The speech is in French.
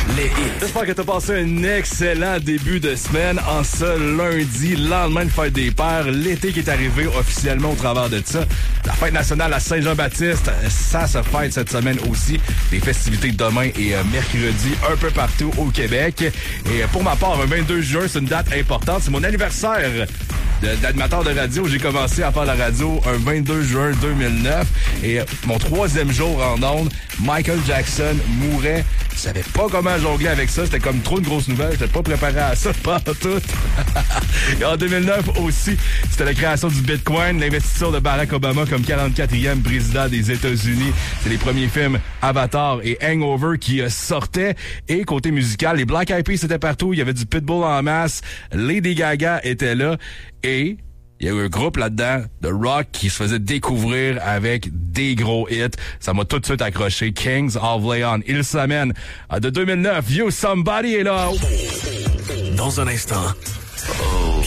les hits. J'espère que t'as passé un excellent début de semaine en ce lundi, lendemain de fête des pères. L'été qui est arrivé officiellement au travers de ça. La fête nationale à Saint-Jean-Baptiste, ça se fête cette semaine aussi. Les festivités demain et mercredi un peu partout au Québec. Et pour ma part, le 22 juin, c'est une date importante. C'est mon anniversaire d'animateur de radio. J'ai commencé à faire la radio un 22 juin 2009. Et mon 3e jour en ondes, Michael Jackson mourait. Je savais pas comment jongler avec ça. C'était comme trop une grosse nouvelle. J'étais pas préparé à ça, pas tout. Et en 2009 aussi, c'était la création du Bitcoin, l'investiture de Barack Obama comme 44e président des États-Unis. C'est les premiers films Avatar et Hangover qui sortaient. Et côté musical, les Black Eyed Peas étaient partout. Il y avait du Pitbull en masse. Lady Gaga était là. Et il y a eu un groupe là-dedans de rock qui se faisait découvrir avec des gros hits. Ça m'a tout de suite accroché. Kings of Leon. Il s'amène de 2009. You Somebody est là. Dans un instant.